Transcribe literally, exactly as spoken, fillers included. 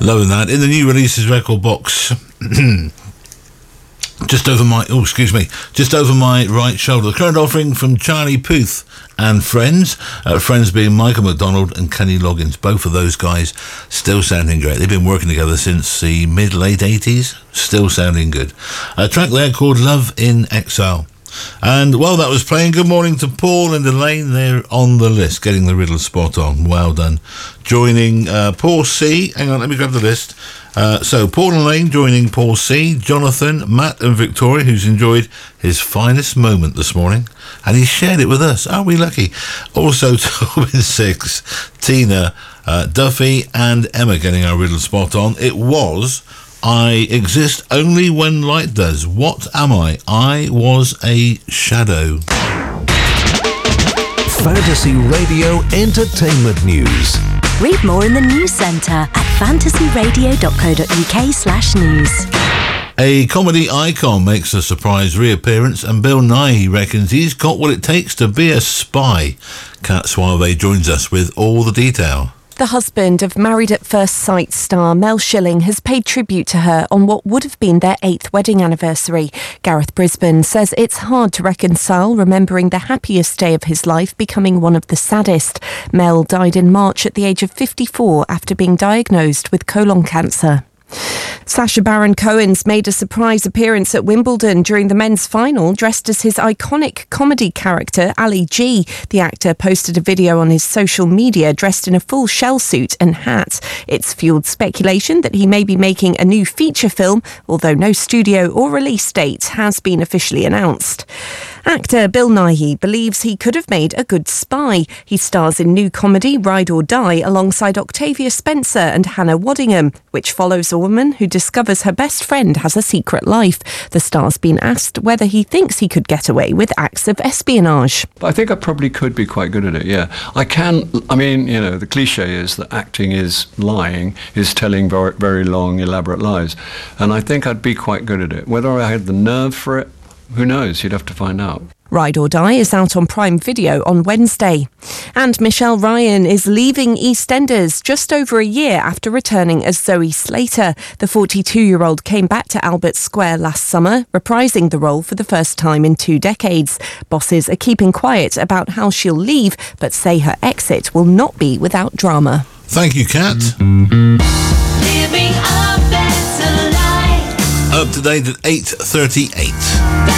Lower than that, in the new releases record box, just over my, oh, excuse me, just over my right shoulder. The current offering from Charlie Puth and Friends. Uh, Friends being Michael McDonald and Kenny Loggins. Both of those guys still sounding great. They've been working together since the mid-late eighties. Still sounding good. A track there called Love in Exile. And while that was playing, good morning to Paul and Elaine. They're on the list, getting the riddle spot on. Well done. Joining uh, Paul C. Hang on, let me grab the list. Uh, so, Paul and Elaine joining Paul C., Jonathan, Matt and Victoria, who's enjoyed his finest moment this morning. And he shared it with us. Aren't we lucky? Also, Tobin six, Tina, uh, Duffy and Emma getting our riddle spot on. It was... I exist only when light does. What am I? I was a shadow. Fantasy Radio Entertainment News. Read more in the news centre at fantasyradio.co.uk slash news. A comedy icon makes a surprise reappearance, and Bill Nighy reckons he's got what it takes to be a spy. Kat Suave joins us with all the detail. The husband of Married at First Sight star Mel Schilling has paid tribute to her on what would have been their eighth wedding anniversary. Gareth Brisbane says it's hard to reconcile remembering the happiest day of his life becoming one of the saddest. Mel died in March at the age of fifty-four after being diagnosed with colon cancer. Sacha Baron Cohen's made a surprise appearance at Wimbledon during the men's final, dressed as his iconic comedy character Ali G. The actor posted a video on his social media dressed in a full shell suit and hat. It's fueled speculation that he may be making a new feature film, although no studio or release date has been officially announced. Actor Bill Nighy believes he could have made a good spy. He stars in new comedy Ride or Die alongside Octavia Spencer and Hannah Waddingham, which follows a woman who discovers her best friend has a secret life. The star's been asked whether he thinks he could get away with acts of espionage. I think I probably could be quite good at it, yeah. I can, I mean, you know, the cliche is that acting is lying, is telling very, very long, elaborate lies. And I think I'd be quite good at it. Whether I had the nerve for it, who knows? You'd have to find out. Ride or Die is out on Prime Video on Wednesday. And Michelle Ryan is leaving EastEnders just over a year after returning as Zoe Slater. The forty-two-year-old came back to Albert Square last summer, reprising the role for the first time in two decades. Bosses are keeping quiet about how she'll leave, but say her exit will not be without drama. Thank you, Kat. Living a better life. Up to date at eight thirty-eight.